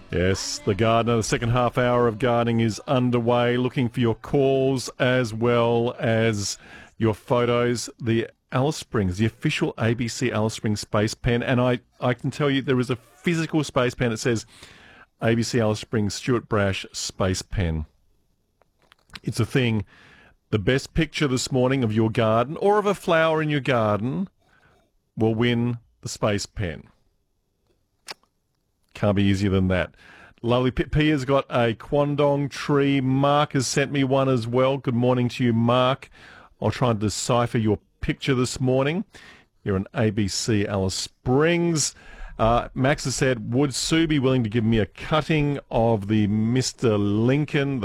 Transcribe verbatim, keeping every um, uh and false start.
Yes, the gardener, the second half hour of gardening is underway. Looking for your calls as well as your photos. The Alice Springs, the official A B C Alice Springs space pen. And I, I can tell you there is a physical space pen that says A B C Alice Springs Stuart Brash space pen. It's a thing. The best picture this morning of your garden or of a flower in your garden will win the space pen. Can't be easier than that. Lovely. P has got a Kwandong tree. Mark has sent me one as well. Good morning to you, Mark. I'll try and decipher your picture this morning. You're an A B C Alice Springs. Uh, Max has said, would Sue be willing to give me a cutting of the Mister Lincoln?